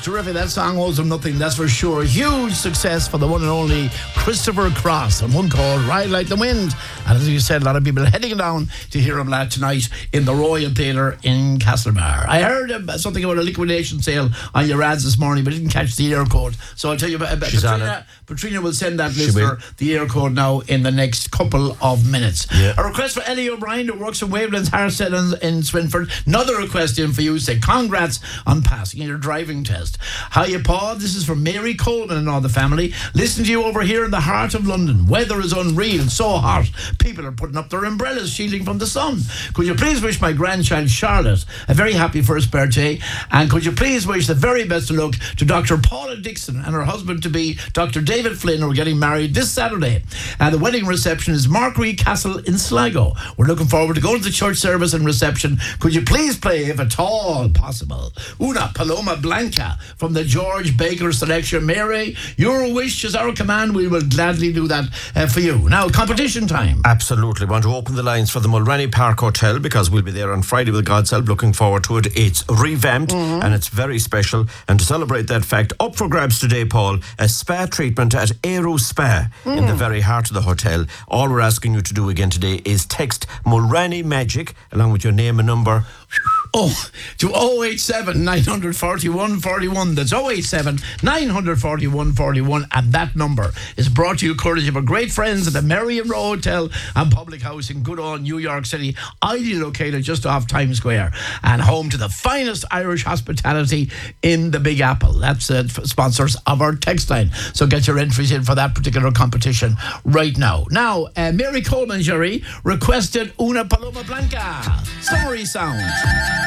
Terrific. That song owes him nothing, that's for sure. Huge success for the one and only Christopher Cross, and one called Ride Like the Wind. And as you said, a lot of people heading down to hear him tonight in the Royal Theatre in Castlebar. I heard something about a liquidation sale on your ads this morning, but didn't catch the air code. So I'll tell you, Patrina will send that listener the air code now in the next couple of minutes. Yeah. A request for Ellie O'Brien, who works in Wavelands, Harsted in Swinford. Another request in for you. Say congrats on passing your driving test. Hiya, Paul. This is from Mary Coleman and all the family. Listen to you over here in the heart of London. Weather is unreal, so hot. People are putting up their umbrellas, shielding from the sun. Could you please wish my grandchild Charlotte a very happy first birthday? And could you please wish the very best of luck to Dr. Paula Dixon and her husband-to-be, Dr. David Flynn, who are getting married this Saturday. And the wedding reception is Marquee Castle in Sligo. We're looking forward to going to the church service and reception. Could you please play, if at all possible, Una Paloma Blanca from the George Baker selection? Mary, your wish is our command. We will gladly do that for you. Now, competition time. Absolutely. Want to open the lines for the Mulrenny Park Hotel, because we'll be there on Friday with God's help. Looking forward to it. It's revamped and it's very special. And to celebrate that fact, up for grabs today, Paul, a spa treatment at Aero Spa in the very heart of the hotel. All we're asking you to do again today is text Mulrenny Magic along with your name and number to 087 941 41. That's 087 941 41. And that number is brought to you courtesy of our great friends at the Merriam Row Hotel and Public House in good old New York City, ideally located just off Times Square and home to the finest Irish hospitality in the Big Apple. That's sponsors of our text line. So get your entries in for that particular competition right now. Now, Mary Coleman, Jerry, requested Una Paloma Blanca. Summary sound.